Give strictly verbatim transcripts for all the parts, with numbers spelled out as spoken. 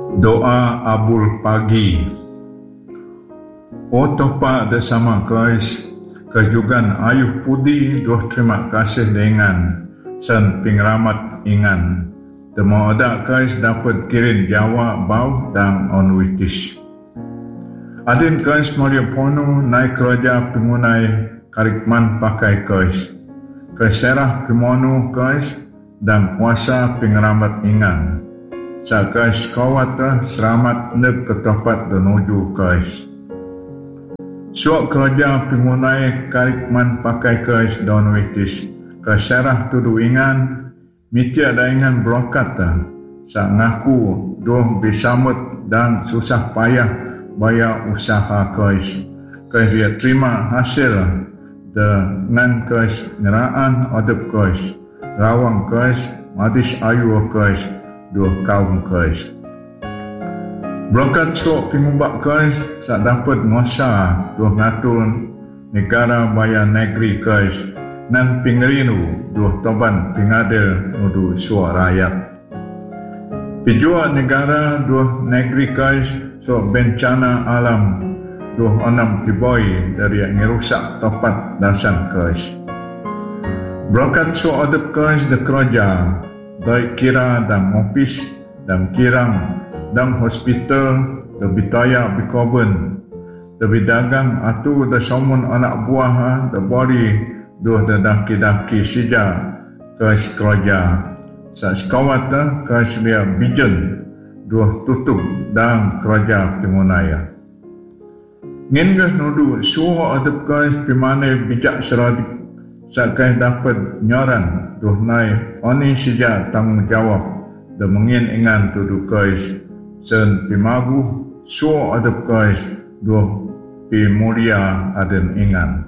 Doa Abul Pagi. O topa bersama kais, kejugan ayuh pudi doh terima kasih dengan sen pingramat ingan. Temo ada kais dapat kirim Jawa bau dan onwitis. Adin kais Maria Pono naik kerja pengunai karikman pakai kais. Keserah pimono kais dan kuasa pingramat ingan. Sa kais kawata selamat neg ketopat menuju kais. Suak kerja pengunai karikman pakai kais dan witis. Keserah tudu ingan. Mitia daingan blokata. Sa ngaku doh bisamut dan susah payah bayar usaha kais. Kais dia terima hasil dengan kais ngeraan odep kais. Rawang kais, madis ayu kais, dua kaum kais. Blokat sok pimubak kais sak dapat ngosa dua ngatur negara bayar negeri kais nan pingrinu dua toban pingadil nudu suar rakyat. Pijua negara dua negeri kais sok bencana alam dua enam tiboi dari yang ngerusak topat dasan kais. Blokat sok adep kais de kerja baik kira dan ofis dan kirang dan hospital de bitaya bikoben de bidagang atu de somun anak buah de bori doh de daki-daki sija kais kerja sa sekawat kais dia bijen doh tutup dan kerja pengunaya. Ngin gas nudu suho adep kais pimane bijak seradik sa kais dapat nyoran doh nai oni sija tanggungjawab de mengin ingan tudu kais sen pimagu suho adep kais doh pi mulia aden ingan.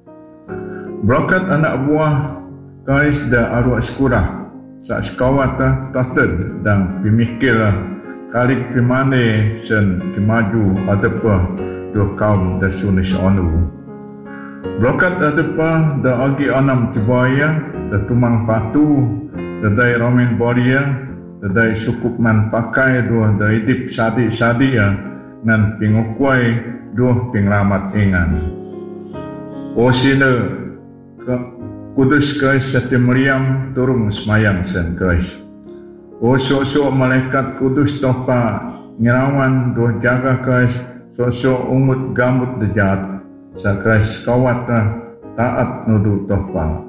Berkat anak buah kais da arwah sekurah sa sekawat tated dan pimikir kalik pimane sen kimaju adepa doh kaum da sunis onu. Berkat adepa da agi anam tibaya da tumang patu da dai romin boria da dai sukup man pakai doh da idip sadi-sadi ya ngan pingukwai doh pingramat ingan. O sila Kudus kais Sati Maryam turun semayang sen kais. O sok-sok malaikat kudus topa ngirawan doh jaga kais sok-sok umut gambut dejat sa kais kawat taat nudu topa.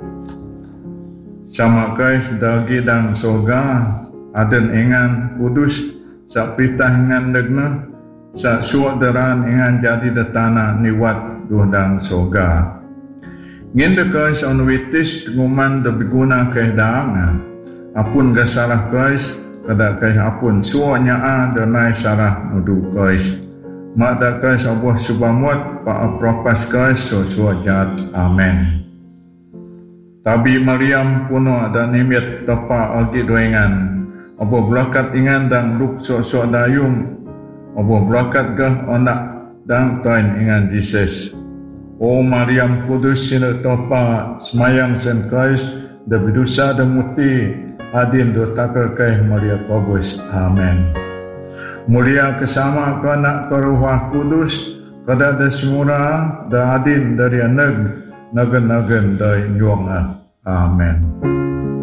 Sama kais dagi dan soga aden ingan kudus sa pitah ingan degna sa suak deran ingan jadi de tanah niwat doh dan soga. Ngin de kais onwitis nguman de biguna kais daang apun ga salah kais kada kais apun suanya a de nai salah nudu kais mak da kais Allah subhamut pa apropas kais so suajat amen. Tabi Maryam puno dan nimit topa agi doengan abo blakat ingan dan luk so-so dayung abo blakat gah onak dan toin ingan Jesus. O Maryam kudus sina topa semayang sen kais da bidusa da muti adin do takal kai Maria Kobus amen. Mulia kesama kana karuhah kudus kada da semura da adin dari nag nagen-nagen da nyuang amen.